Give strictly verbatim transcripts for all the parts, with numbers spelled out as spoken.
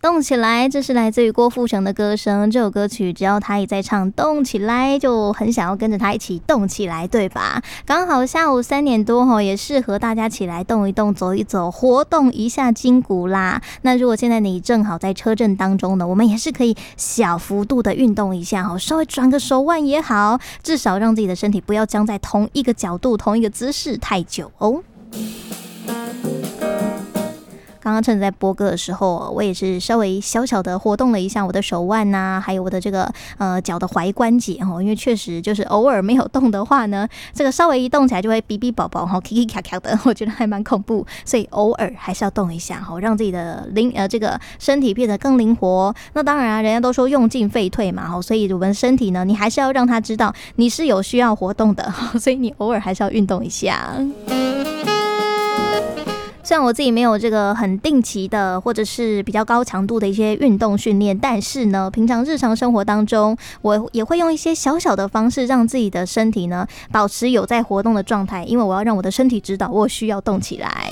动起来，这是来自于郭富城的歌声。这首歌曲只要他一在唱动起来，就很想要跟着他一起动起来，对吧？刚好下午三点多吼，也适合大家起来动一动，走一走，活动一下筋骨啦。那如果现在你正好在车阵当中呢，我们也是可以小幅度的运动一下吼，稍微转个手腕也好，至少让自己的身体不要僵在同一个角度、同一个姿势太久哦。刚刚趁着在播歌的时候，我也是稍微小小的活动了一下我的手腕呐、啊，还有我的这个呃脚的踝关节哦，因为确实就是偶尔没有动的话呢，这个稍微一动起来就会哔哔宝宝哈，k k 卡卡的，我觉得还蛮恐怖，所以偶尔还是要动一下哈，让自己的灵呃这个身体变得更灵活。那当然啊，人家都说用进废退嘛，所以我们身体呢，你还是要让他知道你是有需要活动的，所以你偶尔还是要运动一下。虽然我自己没有这个很定期的或者是比较高强度的一些运动训练，但是呢，平常日常生活当中，我也会用一些小小的方式让自己的身体呢保持有在活动的状态，因为我要让我的身体知道我需要动起来。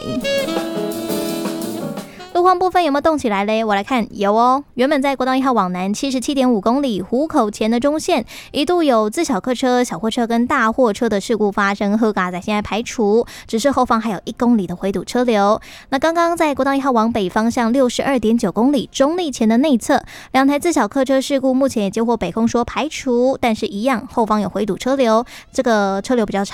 路况部分有没有动起来嘞？我来看，有哦。原本在国道一号往南 七十七点五 公里湖口前的中线，一度有自小客车、小货车跟大货车的事故发生，喝嘎仔现在排除，只是后方还有一公里的回堵车流。那刚刚在国道一号往北方向 六十二点九 公里中立前的内侧，两台自小客车事故目前也接获北控说排除，但是一样后方有回堵车流，这个车流比较长。